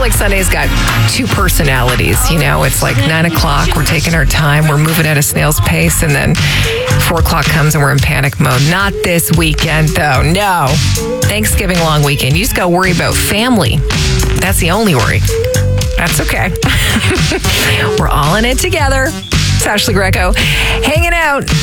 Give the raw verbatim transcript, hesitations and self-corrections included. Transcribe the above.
like Sunday's got two personalities, you know? It's like nine o'clock, we're taking our time, we're moving at a snail's pace, and then four o'clock comes and we're in panic mode. Not this weekend, though. No. Thanksgiving long weekend. You just got to worry about family. That's the only worry. That's okay. We're all in it together. It's Ashley Greco hanging out